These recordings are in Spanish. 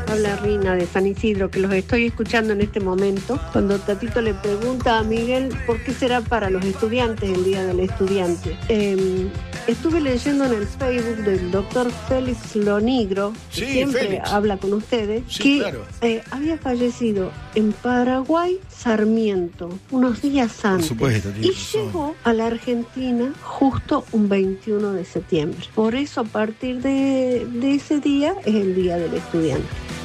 Habla Rina de San Isidro, que los estoy escuchando en este momento. Cuando Tatito le pregunta a Miguel por qué será para los estudiantes el Día del Estudiante. Estuve leyendo en el Facebook del doctor Félix Lonigro, que siempre Félix habla con ustedes, sí, que claro. había fallecido en Paraguay Sarmiento unos días antes. Por supuesto, Y llegó a la Argentina justo un 21 de septiembre. Por eso, a partir de ese día, es el Día del Estudiante.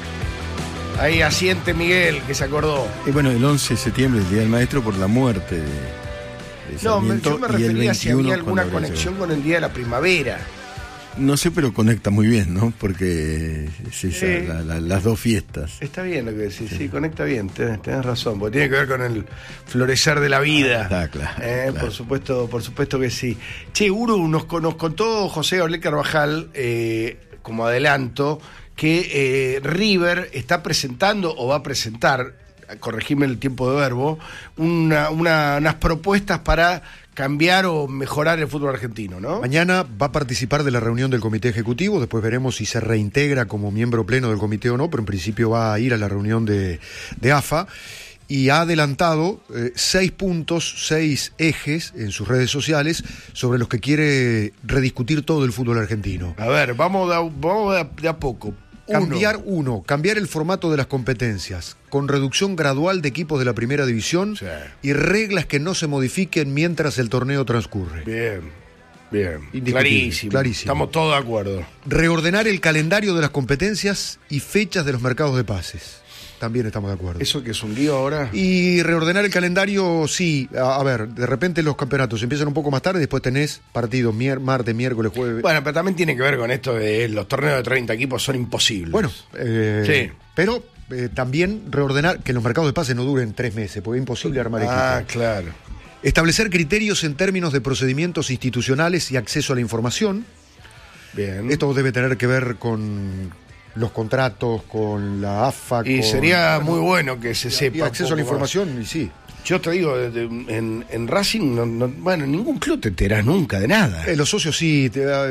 Ahí asiente Miguel, que se acordó. Y bueno, el 11 de septiembre, el Día del Maestro, por la muerte de No, Sarmiento, yo me y el refería si 21 había alguna cuando conexión con el Día de la Primavera. No sé, pero conecta muy bien, ¿no? Porque es esa, las dos fiestas. Está bien lo que decís, sí, conecta bien, tenés razón, porque tiene que ver con el florecer de la vida. Está claro. Por supuesto que sí. Che, Uru, nos contó José Gabriel Carvajal, como adelanto, que River está presentando o va a presentar, corregime el tiempo de verbo, unas propuestas para cambiar o mejorar el fútbol argentino, ¿no? Mañana va a participar de la reunión del comité ejecutivo, después veremos si se reintegra como miembro pleno del comité o no, pero en principio va a ir a la reunión de AFA, y ha adelantado 6 puntos, 6 ejes en sus redes sociales sobre los que quiere rediscutir todo el fútbol argentino. A ver, vamos de a poco. Cambiar el formato de las competencias, con reducción gradual de equipos de la primera división, sí, y reglas que no se modifiquen mientras el torneo transcurre. Bien. Clarísimo. Estamos todos de acuerdo. Reordenar el calendario de las competencias y fechas de los mercados de pases. También estamos de acuerdo. ¿Eso que es un lío ahora? Y reordenar el calendario, sí. A ver, de repente los campeonatos empiezan un poco más tarde, después tenés partidos martes, miércoles, jueves. Bueno, pero también tiene que ver con esto de los torneos de 30 equipos son imposibles. Bueno, sí. Pero también reordenar que los mercados de pases no duren 3 meses, porque es imposible armar equipos. Claro. Establecer criterios en términos de procedimientos institucionales y acceso a la información. Bien. Esto debe tener que ver con los contratos, con la AFA. Y sería muy bueno que se sepa. Y acceso a la información, y sí. Yo te digo, en Racing, ningún club te enterás nunca de nada. Los socios sí.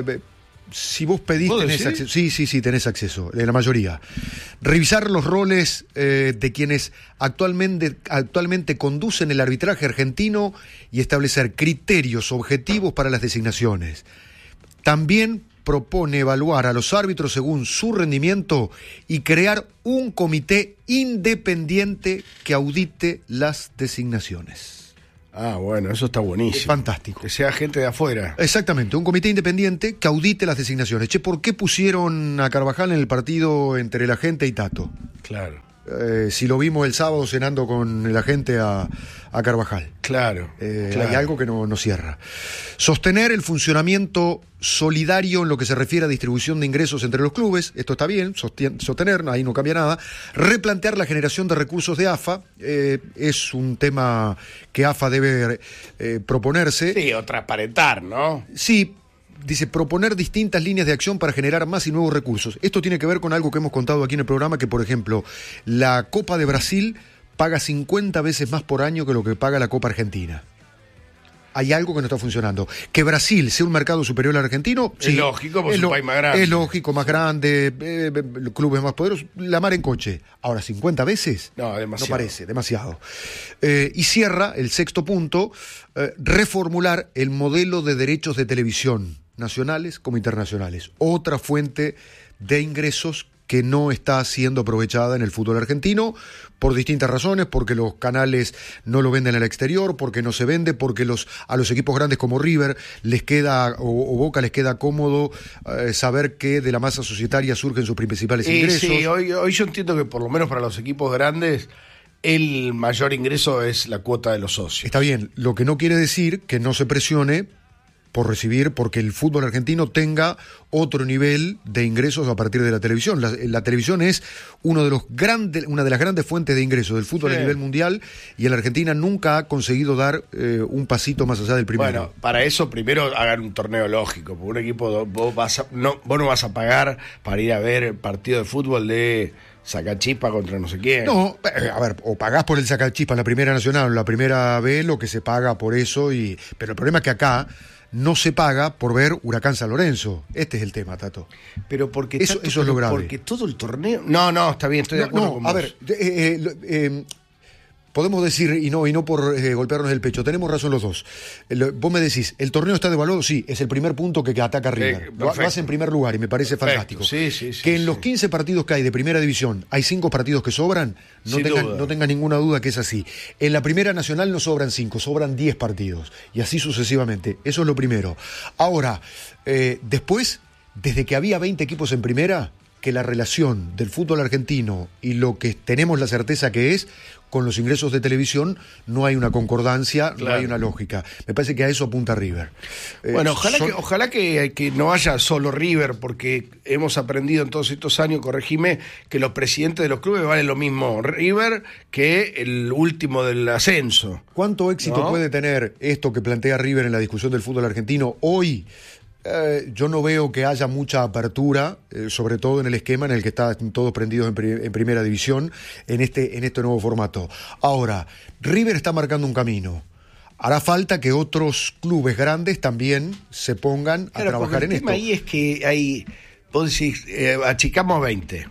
Si vos pedís, tenés acceso. Sí, tenés acceso, en la mayoría. Revisar los roles de quienes actualmente conducen el arbitraje argentino y establecer criterios objetivos para las designaciones. También propone evaluar a los árbitros según su rendimiento y crear un comité independiente que audite las designaciones. Bueno, eso está buenísimo. Es fantástico. Que sea gente de afuera. Exactamente, un comité independiente que audite las designaciones. ¿Por qué pusieron a Carvajal en el partido entre la gente y Tato? Claro. Si lo vimos el sábado cenando con la gente a Carvajal. Claro. Hay algo que no cierra. Sostener el funcionamiento solidario en lo que se refiere a distribución de ingresos entre los clubes. Esto está bien, sostener, ahí no cambia nada. Replantear la generación de recursos de AFA. Es un tema que AFA debe proponerse. Sí, o transparentar, ¿no? Sí. Dice, proponer distintas líneas de acción para generar más y nuevos recursos. Esto tiene que ver con algo que hemos contado aquí en el programa, que por ejemplo, la Copa de Brasil paga 50 veces más por año que lo que paga la Copa Argentina. Hay algo que no está funcionando. Que Brasil sea un mercado superior al argentino, es lógico, porque es un país más grande. Es lógico, más grande, clubes más poderosos, la mar en coche. Ahora, 50 veces, no parece, demasiado. Y cierra, el 6º punto, reformular el modelo de derechos de televisión, nacionales como internacionales. Otra fuente de ingresos que no está siendo aprovechada en el fútbol argentino por distintas razones, porque los canales no lo venden al exterior, porque no se vende, porque a los equipos grandes como River les queda o Boca les queda cómodo saber que de la masa societaria surgen sus principales ingresos. Sí, hoy yo entiendo que por lo menos para los equipos grandes el mayor ingreso es la cuota de los socios. Está bien, lo que no quiere decir que no se presione por recibir, porque el fútbol argentino tenga otro nivel de ingresos a partir de la televisión. La televisión es una de las grandes fuentes de ingresos del fútbol a nivel mundial, y en la Argentina nunca ha conseguido dar un pasito más allá del primero. Bueno, para eso primero hagan un torneo lógico, porque un equipo vos no vas a pagar para ir a ver el partido de fútbol de Sacachispa contra no sé quién. No, a ver, o pagás por el Sacachispa en la Primera Nacional o en la Primera B, lo que se paga por eso, pero el problema es que acá no se paga por ver Huracán San Lorenzo. Este es el tema, Tato. Pero porque eso es lo grave. Porque todo el torneo... No, está bien, estoy de acuerdo con vos. A ver, podemos decir, y no por golpearnos el pecho, tenemos razón los dos. Vos me decís, ¿el torneo está devaluado? Sí, es el primer punto que ataca River. Lo hace en primer lugar y me parece fantástico. Sí, que en los 15 partidos que hay de primera división hay 5 partidos que sobran, no tengan ninguna duda que es así. En la Primera Nacional no sobran 5, sobran 10 partidos. Y así sucesivamente. Eso es lo primero. Ahora, después, desde que había 20 equipos en primera, que la relación del fútbol argentino y lo que tenemos la certeza que es, con los ingresos de televisión, no hay una concordancia, claro. No hay una lógica. Me parece que a eso apunta River. Bueno, ojalá que no haya solo River, porque hemos aprendido en todos estos años, corregime, que los presidentes de los clubes valen lo mismo River que el último del ascenso. ¿Cuánto éxito puede tener esto que plantea River en la discusión del fútbol argentino hoy? Yo no veo que haya mucha apertura, sobre todo en el esquema en el que están todos prendidos en primera división, en este nuevo formato. Ahora, River está marcando un camino. Hará falta que otros clubes grandes también se pongan a trabajar en esto. El tema ahí es que vos decís, achicamos 20.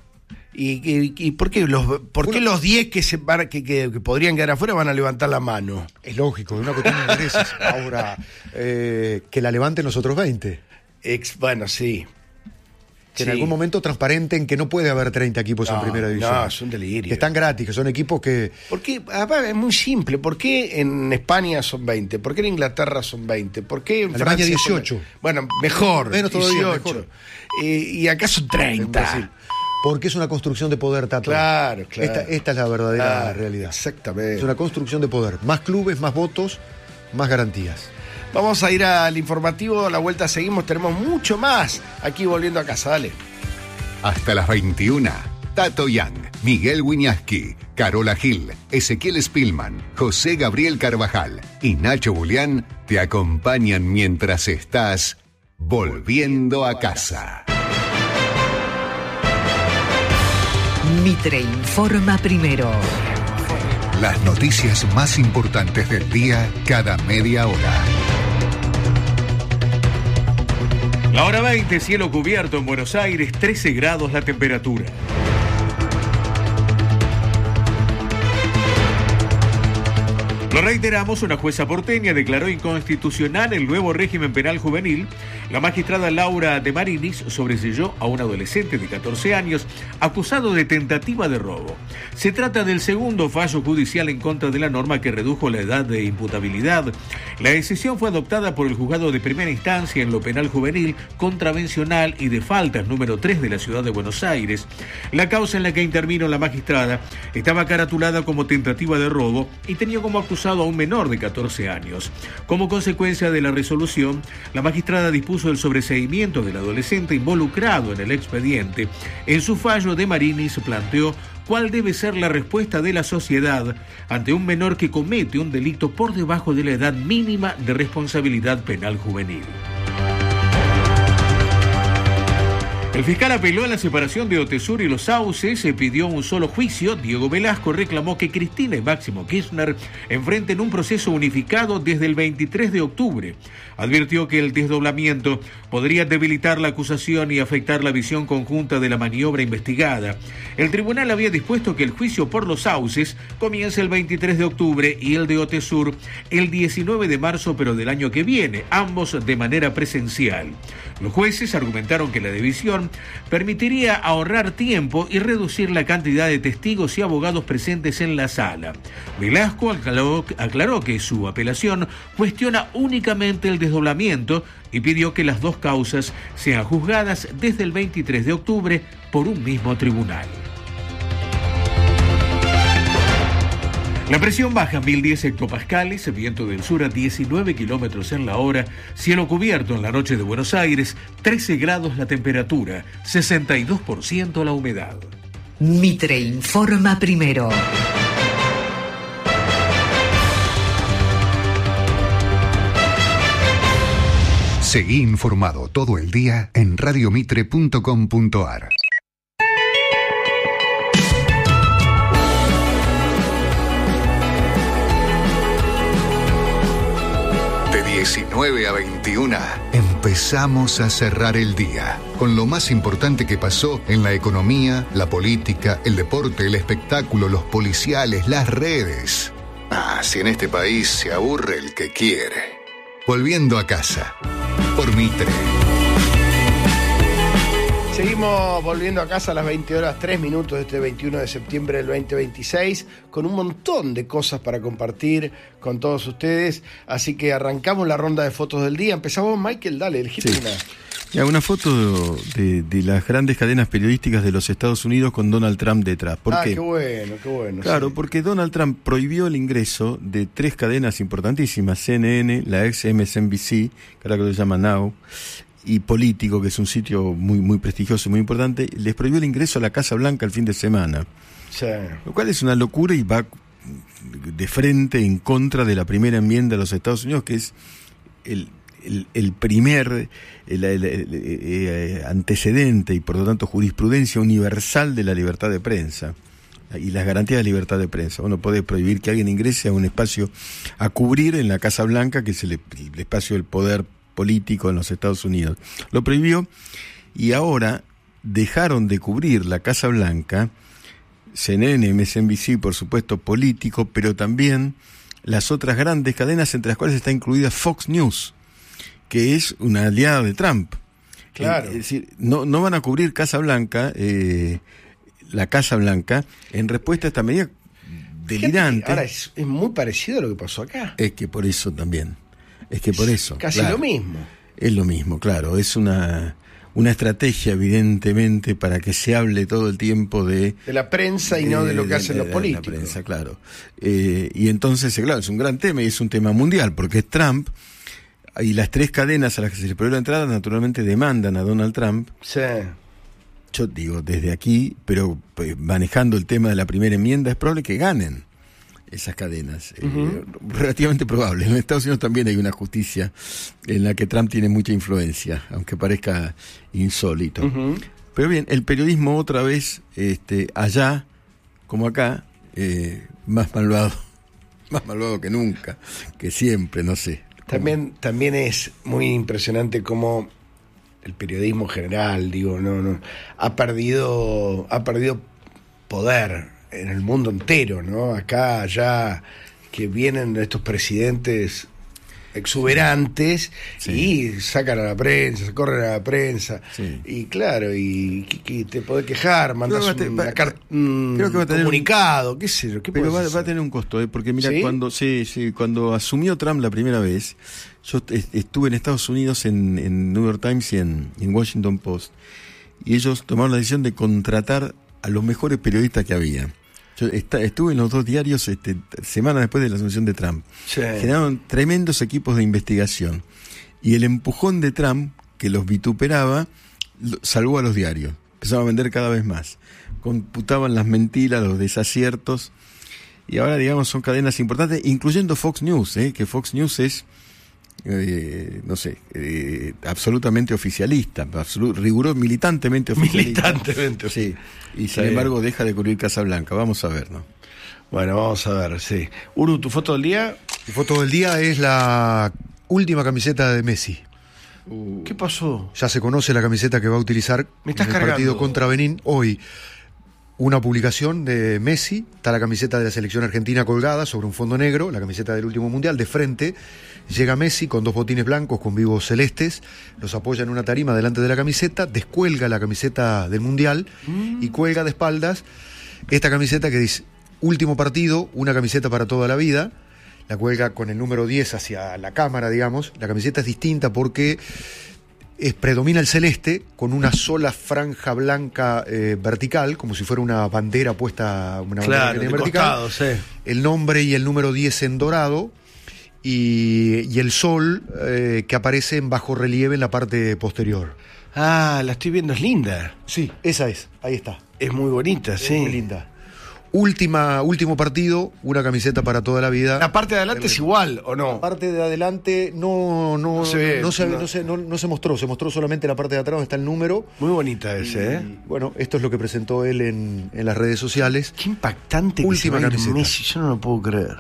¿Y por qué los 10 que podrían quedar afuera van a levantar la mano? Es lógico, es una cuestión de intereses. Ahora, que la levanten los otros 20. Bueno, sí. Que en algún momento transparenten que no puede haber 30 equipos en primera división. No, es un delirio. Que están gratis, que son equipos que... Porque, es muy simple. ¿Por qué en España son 20? ¿Por qué en Inglaterra son 20? ¿Por qué en Alemania Francia 18? Bueno, mejor. Menos todavía, 18. Mejor. Y acá son 30. Porque es una construcción de poder, Tato. Claro. Esta es la verdadera realidad. Exactamente. Es una construcción de poder. Más clubes, más votos, más garantías. Vamos a ir al informativo, a la vuelta seguimos, tenemos mucho más aquí volviendo a casa, dale. Hasta las 21, Tato Yang, Miguel Wiñaski, Carola Gil, Ezequiel Spillman, José Gabriel Carvajal y Nacho Julián te acompañan mientras estás volviendo a casa. Mitre informa primero. Las noticias más importantes del día cada media hora. La hora 20, cielo cubierto en Buenos Aires, 13 grados la temperatura. Lo reiteramos, una jueza porteña declaró inconstitucional el nuevo régimen penal juvenil. La magistrada Laura de Marinis sobreseyó a un adolescente de 14 años acusado de tentativa de robo. Se trata del segundo fallo judicial en contra de la norma que redujo la edad de imputabilidad. La decisión fue adoptada por el juzgado de primera instancia en lo penal juvenil, contravencional y de faltas número 3 de la ciudad de Buenos Aires. La causa en la que intervino la magistrada estaba caratulada como tentativa de robo y tenía como acusado a un menor de 14 años. Como consecuencia de la resolución, la magistrada dispuso el sobreseimiento del adolescente involucrado en el expediente. En su fallo, de Marinis planteó cuál debe ser la respuesta de la sociedad ante un menor que comete un delito por debajo de la edad mínima de responsabilidad penal juvenil. El fiscal apeló a la separación de Otesur y Los Sauces, se pidió un solo juicio. Diego Velasco reclamó que Cristina y Máximo Kirchner enfrenten un proceso unificado desde el 23 de octubre. Advirtió que el desdoblamiento podría debilitar la acusación y afectar la visión conjunta de la maniobra investigada. El tribunal había dispuesto que el juicio por Los Sauces comience el 23 de octubre y el de Otesur el 19 de marzo, pero del año que viene, ambos de manera presencial. Los jueces argumentaron que la división permitiría ahorrar tiempo y reducir la cantidad de testigos y abogados presentes en la sala. Velasco aclaró que su apelación cuestiona únicamente el desdoblamiento y pidió que las dos causas sean juzgadas desde el 23 de octubre por un mismo tribunal. La presión baja 1010 hectopascales, viento del sur a 19 kilómetros en la hora, cielo cubierto en la noche de Buenos Aires, 13 grados la temperatura, 62% la humedad. Mitre informa primero. Seguí informado todo el día en radiomitre.com.ar. De 19 19 a 21, empezamos a cerrar el día con lo más importante que pasó en la economía, la política, el deporte, el espectáculo, los policiales, las redes. Si en este país se aburre el que quiere. Volviendo a casa, por Mitre. Seguimos volviendo a casa a las 20 horas 3 minutos de este 21 de septiembre del 2026 con un montón de cosas para compartir con todos ustedes, así que arrancamos la ronda de fotos del día. Empezamos, Michael, dale, elegiste una. Ya, una foto de las grandes cadenas periodísticas de los Estados Unidos con Donald Trump detrás. ¿Por qué? Qué bueno. Claro, sí. Porque Donald Trump prohibió el ingreso de 3 cadenas importantísimas, CNN, la ex MSNBC, que ahora que lo llama Now, y Político, que es un sitio muy prestigioso y muy importante. Les prohibió el ingreso a la Casa Blanca el fin de semana. Sí. Lo cual es una locura y va de frente en contra de la primera enmienda de los Estados Unidos, que es el primer antecedente y por lo tanto jurisprudencia universal de la libertad de prensa y las garantías de libertad de prensa. Uno puede prohibir que alguien ingrese a un espacio a cubrir en la Casa Blanca, que es el espacio del poder político en los Estados Unidos. Lo prohibió y ahora dejaron de cubrir la Casa Blanca CNN, MSNBC, por supuesto, Político, pero también las otras grandes cadenas, entre las cuales está incluida Fox News, que es una aliada de Trump. Claro. Es decir, no van a cubrir Casa Blanca, la Casa Blanca, en respuesta a esta medida delirante. Ahora es muy parecido a lo que pasó acá. Es que por eso también. Casi claro, lo mismo. Es lo mismo, claro. Es una estrategia, evidentemente, para que se hable todo el tiempo de la prensa y no de lo que hacen los políticos. La prensa, claro. Y entonces, claro, es un gran tema y es un tema mundial, porque es Trump, y las 3 cadenas a las que se le prohibió la entrada, naturalmente demandan a Donald Trump. Sí. Yo digo, desde aquí, pero manejando el tema de la primera enmienda, es probable que ganen esas cadenas. Relativamente probable. En Estados Unidos también hay una justicia en la que Trump tiene mucha influencia, aunque parezca insólito. Pero bien, el periodismo otra vez, allá como acá, más malvado que nunca, que siempre, no sé. También es muy impresionante cómo el periodismo general, ha perdido poder en el mundo entero, ¿no? Acá, allá, que vienen estos presidentes exuberantes, sí, y sacan a la prensa, se corren a la prensa, sí, y claro, y te podés quejar, mandás un comunicado, qué sé yo, pero va a tener un costo, porque mira, ¿sí? Cuando asumió Trump la primera vez, yo estuve en Estados Unidos en New York Times y en Washington Post, y ellos tomaron la decisión de contratar a los mejores periodistas que había. Yo estuve en los 2 diarios semanas después de la asunción de Trump. Sí. Generaron tremendos equipos de investigación. Y el empujón de Trump, que los vituperaba, salvó a los diarios. Empezaban a vender cada vez más. Computaban las mentiras, los desaciertos. Y ahora, digamos, son cadenas importantes, incluyendo Fox News, que Fox News es, absolutamente oficialista, militantemente oficialista. Sí. Y sin embargo deja de cubrir Casa Blanca. Vamos a ver, ¿no? Bueno, vamos a ver, sí. Uru, ¿tu foto del día? Mi foto del día es la última camiseta de Messi. ¿Qué pasó? Ya se conoce la camiseta que va a utilizar en el partido contra Benín. Hoy, una publicación de Messi, está la camiseta de la selección argentina colgada sobre un fondo negro, la camiseta del último mundial. De frente llega Messi con 2 botines blancos con vivos celestes, los apoya en una tarima delante de la camiseta, descuelga la camiseta del mundial y cuelga de espaldas esta camiseta que dice: último partido, una camiseta para toda la vida. La cuelga con el número 10 hacia la cámara, digamos. La camiseta es distinta porque predomina el celeste con una sola franja blanca vertical, como si fuera una bandera puesta, una bandera vertical. Costado, sí. El nombre y el número 10 en dorado y el sol que aparece en bajo relieve en la parte posterior. La estoy viendo, es linda. Sí, esa es, ahí está. Es muy bonita, sí. Muy linda. Último partido, una camiseta para toda la vida. ¿La parte de adelante es igual o no? La parte de adelante no se mostró, se mostró solamente la parte de atrás donde está el número. Muy bonita ese, Bueno, esto es lo que presentó él en las redes sociales. Qué impactante última que se camiseta. Messi, yo no lo puedo creer.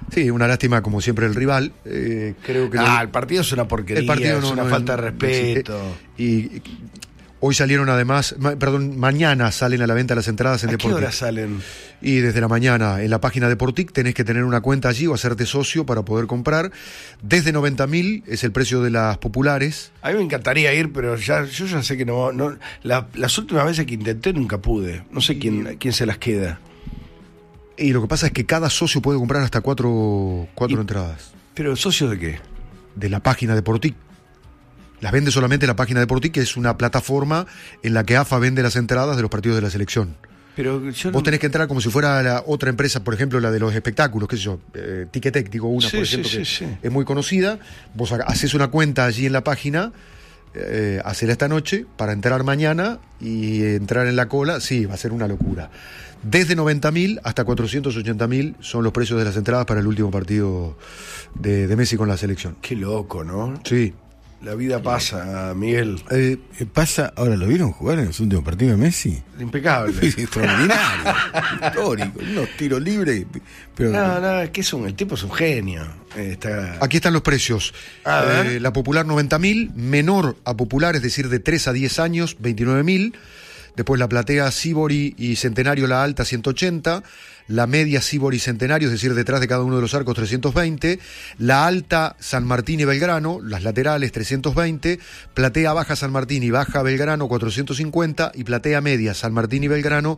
Sí, una lástima como siempre el rival. Creo que el partido es una porquería, el partido es una falta de respeto. Y hoy salieron además, mañana salen a la venta las entradas en Deportic. ¿A qué hora salen? Y desde la mañana en la página Deportic tenés que tener una cuenta allí o hacerte socio para poder comprar. Desde 90.000 es el precio de las populares. A mí me encantaría ir, pero yo ya sé que no las últimas veces que intenté nunca pude. No sé quién se las queda. Y lo que pasa es que cada socio puede comprar hasta cuatro entradas. ¿Pero socio de qué? De la página Deportic. Las vende solamente la página Deportic, que es una plataforma en la que AFA vende las entradas de los partidos de la selección. Pero vos tenés que entrar como si fuera la otra empresa, por ejemplo, la de los espectáculos, qué sé yo, Ticketek, digo una, por ejemplo, que es muy conocida. Vos haces una cuenta allí en la página, hacela esta noche para entrar mañana y entrar en la cola. Sí, va a ser una locura. Desde 90.000 hasta 480.000 son los precios de las entradas para el último partido de Messi con la selección. Qué loco, ¿no? Sí. La vida pasa, Miguel. Pasa, ahora, ¿lo vieron jugar en el último partido de Messi? Impecable. Extraordinario, histórico, unos tiros libres. Pero... No, es que el tipo es un genio. Aquí están los precios. La popular 90.000, menor a popular, es decir, de 3 a 10 años, 29.000. Después la platea Sibori y Centenario, la alta, 180. La media Sibori Centenario, es decir, detrás de cada uno de los arcos, 320. La alta San Martín y Belgrano, las laterales, 320. Platea baja San Martín y baja Belgrano, 450. Y platea media San Martín y Belgrano,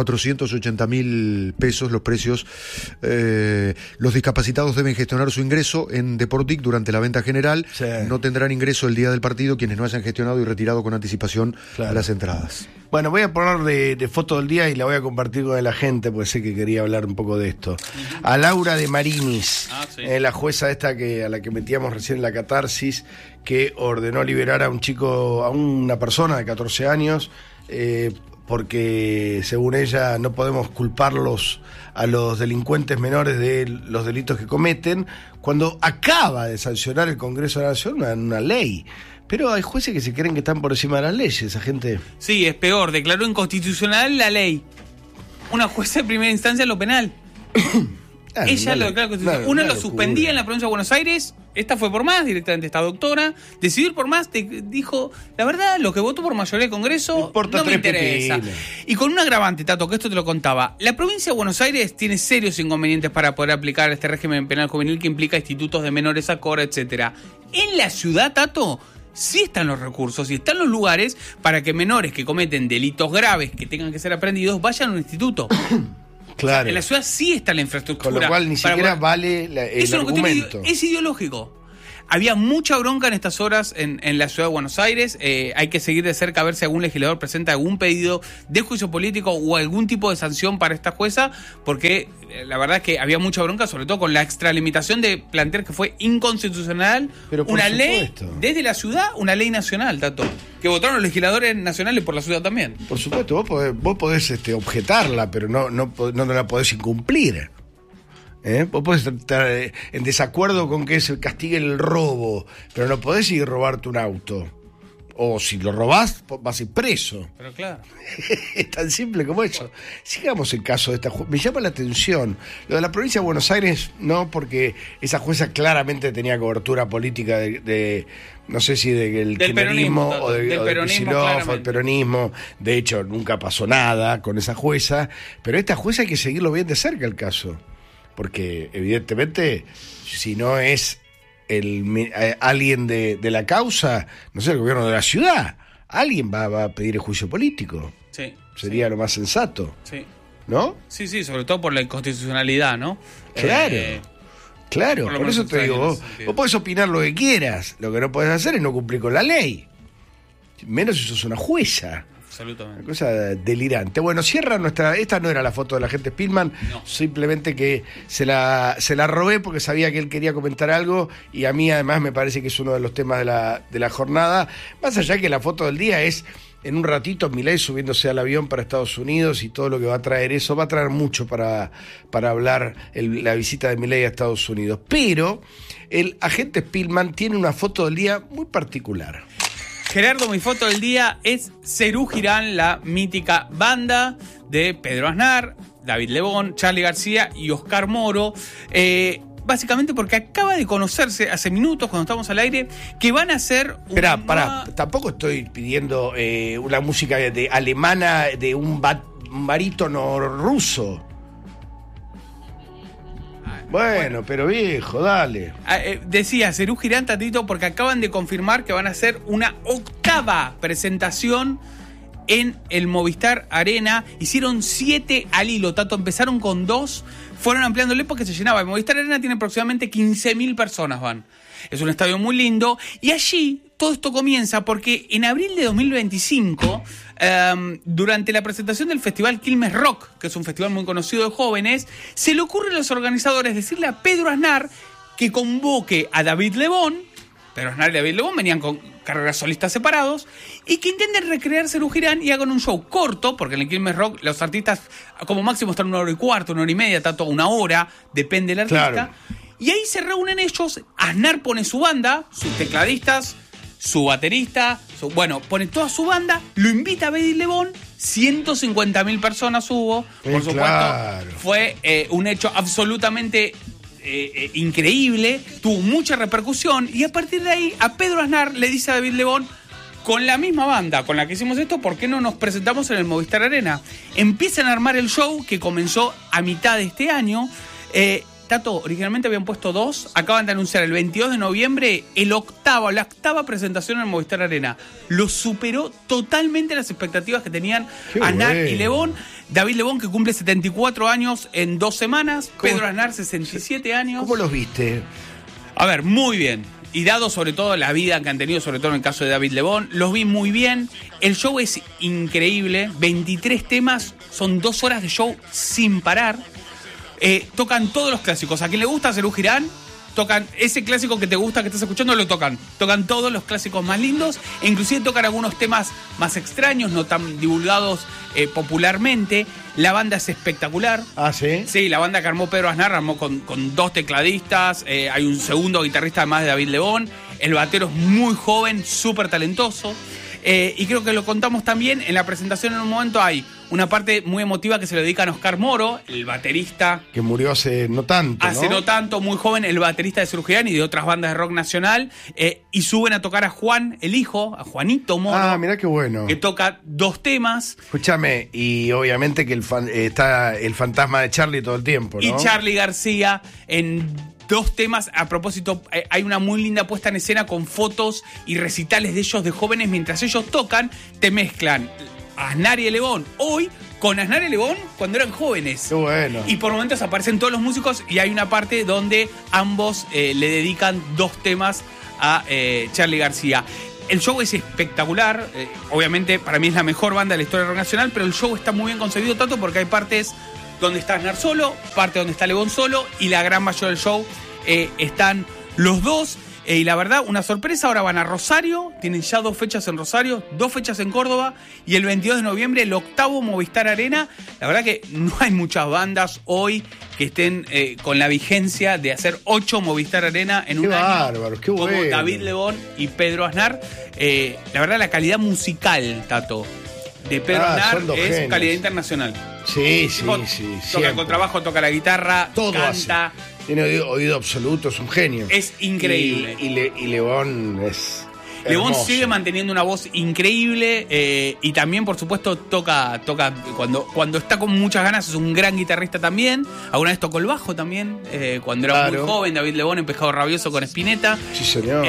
480.000 pesos los precios. Los discapacitados deben gestionar su ingreso en Deportic durante la venta general. Sí. No tendrán ingreso el día del partido quienes no hayan gestionado y retirado con anticipación las entradas. Bueno, voy a poner de foto del día y la voy a compartir con la gente, porque sé que quería hablar un poco de esto. A Laura de Marinis, la jueza esta a la que metíamos recién en la catarsis, que ordenó liberar a un chico, a una persona de 14 años, porque según ella no podemos culparlos a los delincuentes menores de los delitos que cometen, cuando acaba de sancionar el Congreso de la Nación una ley. Pero hay jueces que se creen que están por encima de las leyes, esa gente. Sí, es peor, declaró inconstitucional la ley. Una jueza de primera instancia en lo penal. Ella lo declaró constitucional. Una lo suspendía en la provincia de Buenos Aires, esta fue por más, directamente esta doctora, decidió ir por más, dijo, la verdad, lo que votó por mayoría del Congreso no me interesa. Pepines. Y con un agravante, Tato, que esto te lo contaba, la provincia de Buenos Aires tiene serios inconvenientes para poder aplicar este régimen penal juvenil que implica institutos de menores a coro, etcétera. En la ciudad, Tato, sí están los recursos y están los lugares para que menores que cometen delitos graves que tengan que ser aprendidos vayan a un instituto. Claro. O sea, en la ciudad sí está la infraestructura. Con lo cual ni siquiera vale el argumento. Es ideológico. Había mucha bronca en estas horas en la ciudad de Buenos Aires. Hay que seguir de cerca a ver si algún legislador presenta algún pedido de juicio político o algún tipo de sanción para esta jueza, porque la verdad es que había mucha bronca, sobre todo con la extralimitación de plantear que fue inconstitucional una ley desde la ciudad, una ley nacional, Tato, que votaron los legisladores nacionales por la ciudad también. Por supuesto, vos podés objetarla, pero no la podés incumplir. Vos podés estar en desacuerdo con que se castigue el robo, pero no podés ir a robarte un auto. O si lo robás, vas a ir preso. Pero claro. Es tan simple como eso. Sigamos el caso de esta jueza. Me llama la atención. Lo de la provincia de Buenos Aires, no, porque esa jueza claramente tenía cobertura política de no sé si del kirchnerismo o del Kicillof o del peronismo. De hecho, nunca pasó nada con esa jueza. Pero esta jueza hay que seguirlo bien de cerca el caso. Porque evidentemente, si no es alguien de la causa, no sé, el gobierno de la ciudad, alguien va a pedir el juicio político. Sí. Sería lo más sensato. Sí. ¿No? Sí, sobre todo por la inconstitucionalidad, ¿no? Claro. Claro, por eso te digo, vos podés opinar lo que quieras, lo que no podés hacer es no cumplir con la ley. Menos si sos una jueza. Absolutamente. Una cosa delirante. Bueno, cierra esta no era la foto de la agente Spillman, no. Simplemente que se la robé porque sabía que él quería comentar algo y a mí además me parece que es uno de los temas de la jornada. Más allá que la foto del día es en un ratito Milei subiéndose al avión para Estados Unidos y todo lo que va a traer eso, va a traer mucho para hablar la visita de Milei a Estados Unidos. Pero el agente Spillman tiene una foto del día muy particular. Gerardo, mi foto del día es Serú Girán, la mítica banda de Pedro Aznar, David Lebón, Charly García y Oscar Moro. básicamente porque acaba de conocerse hace minutos, cuando estamos al aire, que van a hacer... Pará, tampoco estoy pidiendo una música alemana de un barítono ruso. Bueno, pero viejo, dale. Decía Serú Girán, Tatito, porque acaban de confirmar que van a hacer una 8ª presentación en el Movistar Arena. Hicieron 7 al hilo, Tato. Empezaron con 2, fueron ampliándole porque se llenaba. El Movistar Arena tiene aproximadamente 15.000 personas, van. Es un estadio muy lindo. Y allí todo esto comienza porque en abril de 2025, durante la presentación del festival Quilmes Rock, que es un festival muy conocido de jóvenes, se le ocurre a los organizadores decirle a Pedro Aznar que convoque a David Lebón. Pedro Aznar y David Lebón venían con carreras solistas separados, y que intenten recrear Serú Girán y hagan un show corto, porque en el Quilmes Rock los artistas como máximo están 1 hora y cuarto, 1 hora y media, tanto 1 hora, depende del artista. Claro. Y ahí se reúnen ellos, Aznar pone su banda, sus tecladistas, su baterista, pone toda su banda, lo invita a David Lebón, 150.000 personas hubo, por supuesto, claro. Fue un hecho absolutamente increíble, tuvo mucha repercusión, y a partir de ahí a Pedro Aznar le dice a David Lebón, con la misma banda con la que hicimos esto, ¿por qué no nos presentamos en el Movistar Arena? Empiezan a armar el show que comenzó a mitad de este año. Tato, originalmente habían puesto 2, acaban de anunciar el 22 de noviembre la 8ª presentación en el Movistar Arena. Lo superó totalmente las expectativas que tenían Aznar y Lebón. David Lebón, que cumple 74 años en 2 semanas. Pedro Aznar, 67 años. ¿Cómo los viste? A ver, muy bien. Y dado sobre todo la vida que han tenido, sobre todo en el caso de David Lebón, los vi muy bien. El show es increíble. 23 temas, son 2 horas de show sin parar. Tocan todos los clásicos. A quien le gusta Serú Girán, tocan ese clásico que te gusta, que estás escuchando, lo tocan. Tocan todos los clásicos más lindos, e inclusive tocan algunos temas más extraños, no tan divulgados popularmente. La banda es espectacular. ¿Ah, sí? Sí, la banda que armó Pedro Aznar armó con 2 tecladistas, hay un segundo guitarrista además de David Lebón. El batero es muy joven, súper talentoso. Y creo que lo contamos también en la presentación. En un momento hay una parte muy emotiva que se le dedica a Oscar Moro, el baterista. Que murió hace no tanto, Hace no tanto, muy joven, el baterista de Serú Girán y de otras bandas de rock nacional. Y suben a tocar a Juan, el hijo, a Juanito Moro. Ah, mirá qué bueno. Que toca 2 temas. Escúchame, y obviamente que está el fantasma de Charlie todo el tiempo, ¿no? Y Charly García en 2 temas. A propósito, hay una muy linda puesta en escena con fotos y recitales de ellos de jóvenes. Mientras ellos tocan, te mezclan Aznar y Lebón hoy con Aznar y Lebón cuando eran jóvenes. Qué bueno. Y por momentos aparecen todos los músicos, y hay una parte donde ambos le dedican 2 temas a Charly García. El show es espectacular. Obviamente para mí es la mejor banda de la historia del rock nacional, pero el show está muy bien concebido, Tato, porque hay partes donde está Aznar solo, parte donde está Lebón solo, y la gran mayoría del show están los 2. Y la verdad, una sorpresa, ahora van a Rosario, tienen ya 2 fechas en Rosario, 2 fechas en Córdoba, y el 22 de noviembre el 8º Movistar Arena. La verdad que no hay muchas bandas hoy que estén con la vigencia de hacer 8 Movistar Arena en un año. Bárbaro, qué bueno. Como David Lebón y Pedro Aznar. La verdad, la calidad musical, Tato, de Pedro Aznar es genios. Calidad internacional. Sí. Toca el contrabajo, toca la guitarra, todo canta. hace. Tiene oído absoluto, es un genio. Es increíble. Y Lebón es Lebón hermoso. sigue manteniendo una voz increíble, y también, por supuesto, toca cuando está con muchas ganas. Es un gran guitarrista también. Alguna vez tocó el bajo también, cuando era muy joven. David Lebón en Pescado Rabioso con Spinetta. Sí, señor.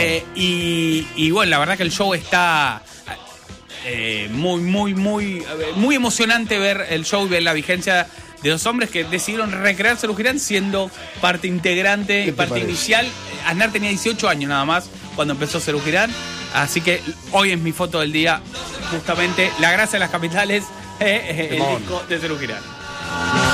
Y bueno, la verdad que el show está muy emocionante ver el show y ver la vigencia de 2 hombres que decidieron recrear Serú Girán siendo parte integrante, parte inicial. Aznar tenía 18 años nada más cuando empezó Serú Girán, así que hoy es mi foto del día, justamente La Grasa de las Capitales, el disco de Serú Girán.